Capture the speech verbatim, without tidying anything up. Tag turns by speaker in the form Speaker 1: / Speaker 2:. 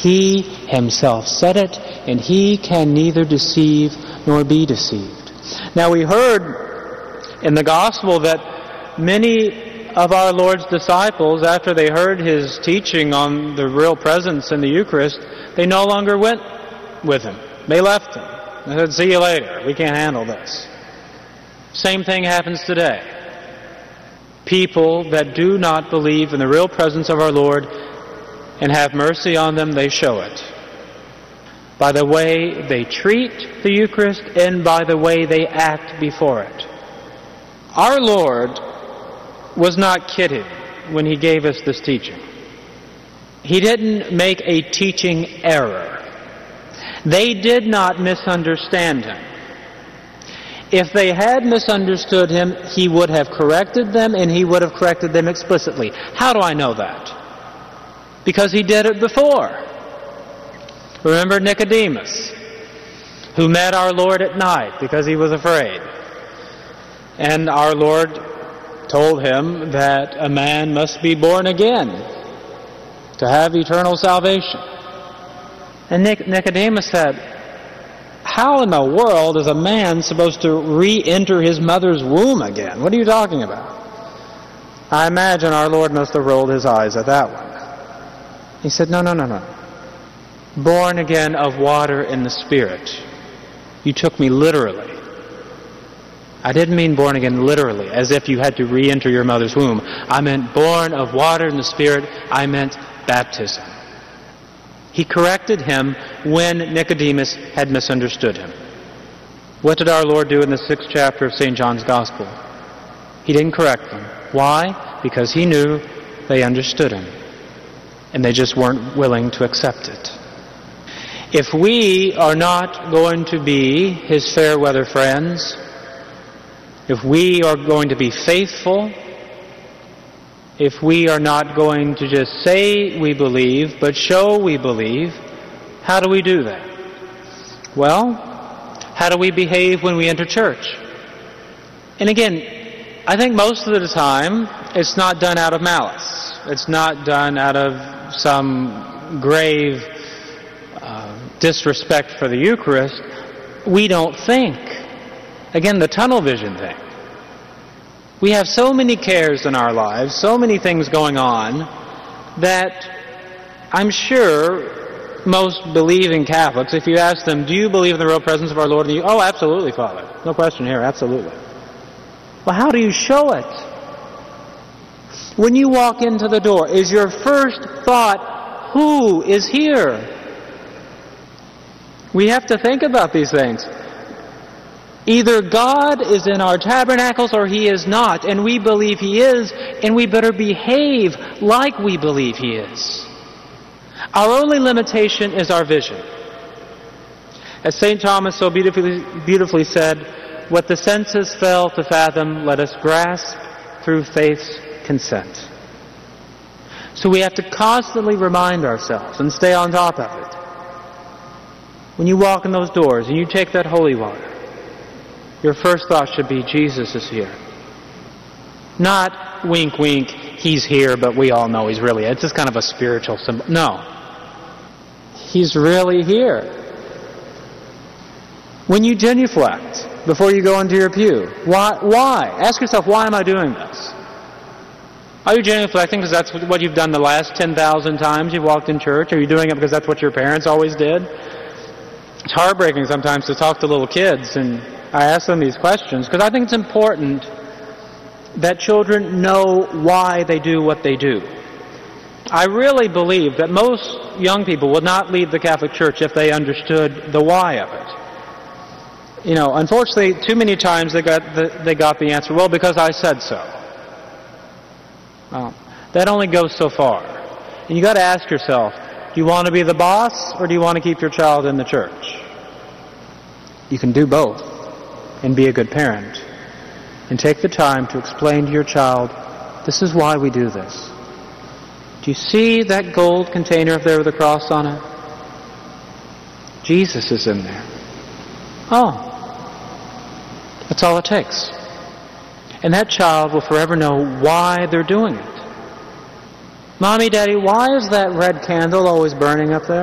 Speaker 1: He himself said it, and he can neither deceive nor be deceived. Now we heard in the gospel that many of our Lord's disciples, after they heard his teaching on the real presence in the Eucharist, they no longer went with him. They left him. They said, "See you later. We can't handle this." Same thing happens today. People that do not believe in the real presence of our Lord and have mercy on them, they show it by the way they treat the Eucharist and by the way they act before it. Our Lord was not kidding when he gave us this teaching. He didn't make a teaching error. They did not misunderstand him. If they had misunderstood him, he would have corrected them, and he would have corrected them explicitly. How do I know that? Because he did it before. Remember Nicodemus, who met our Lord at night because he was afraid. And our Lord told him that a man must be born again to have eternal salvation. And Nic- Nicodemus said, "How in the world is a man supposed to re-enter his mother's womb again? What are you talking about?" I imagine our Lord must have rolled his eyes at that one. He said, no, no, no, no. Born again of water and the Spirit. You took me literally. I didn't mean born again literally, as if you had to re-enter your mother's womb. I meant born of water and the Spirit. I meant baptism. He corrected him when Nicodemus had misunderstood him. What did our Lord do in the sixth chapter of Saint John's Gospel? He didn't correct them. Why? Because he knew they understood him, and they just weren't willing to accept it. If we are not going to be his fair weather friends, if we are going to be faithful, if we are not going to just say we believe, but show we believe, how do we do that? Well, how do we behave when we enter church? And again, I think most of the time it's not done out of malice. It's not done out of some grave uh, disrespect for the Eucharist. We don't think. Again, the tunnel vision thing. We have so many cares in our lives, so many things going on, that I'm sure most believing Catholics, if you ask them, do you believe in the real presence of our Lord? And you, oh, absolutely, Father. No question here, absolutely. Well, how do you show it? When you walk into the door, is your first thought, who is here? We have to think about these things. Either God is in our tabernacles or he is not, and we believe he is, and we better behave like we believe he is. Our only limitation is our vision. As Saint Thomas so beautifully, beautifully said, what the senses fail to fathom, let us grasp through faith's consent. So we have to constantly remind ourselves and stay on top of it. When you walk in those doors and you take that holy water, your first thought should be, Jesus is here. Not, wink, wink, he's here, but we all know he's really, it's just kind of a spiritual symbol. No. He's really here. When you genuflect before you go into your pew, why? Why? Ask yourself, why am I doing this? Are you genuflecting because that's what you've done the last ten thousand times you've walked in church? Are you doing it because that's what your parents always did? It's heartbreaking sometimes to talk to little kids, and I ask them these questions because I think it's important that children know why they do what they do. I really believe that most young people would not leave the Catholic Church if they understood the why of it. You know, unfortunately, too many times they got the, they got the answer, well, because I said so. Well, that only goes so far. And you got to ask yourself, do you want to be the boss or do you want to keep your child in the church? You can do both and be a good parent. And take the time to explain to your child, this is why we do this. Do you see that gold container up there with the cross on it? Jesus is in there. Oh. That's all it takes. And that child will forever know why they're doing it. Mommy, Daddy, why is that red candle always burning up there?